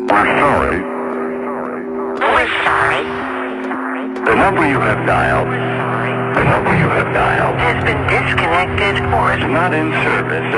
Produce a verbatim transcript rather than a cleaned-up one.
We're sorry. We're sorry. The number you have dialed, the number you have dialed Has been disconnected or is not in service